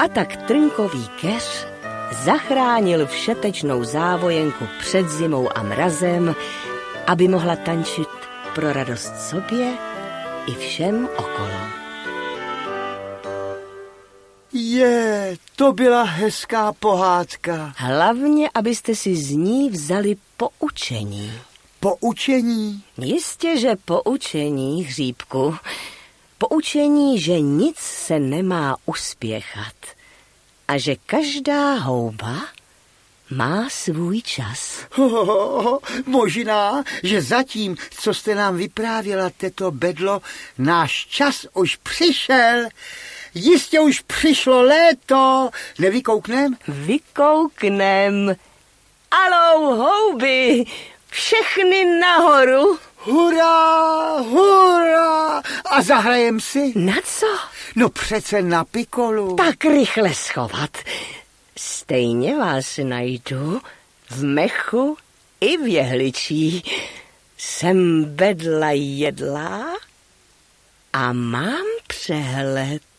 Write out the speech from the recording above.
A tak trnkový keř zachránil všetečnou závojenku před zimou a mrazem, aby mohla tančit pro radost sobě i všem okolo. To byla hezká pohádka. Hlavně, abyste si z ní vzali poučení. Poučení? Jistě, že poučení, Hříbku. Poučení, že nic se nemá uspěchat a že každá houba má svůj čas. Možná, že zatím, co jste nám vyprávěla, teto Bedlo, náš čas už přišel. Jistě už přišlo léto. Nevykouknem? Vykouknem. Alou, houby, všechny nahoru. Hurá, hurá! A zahrajem si? Na co? No přece na pikolu. Tak rychle schovat. Stejně vás najdu v mechu i v jehličí. Jsem Bedla jedlá a mám přehled.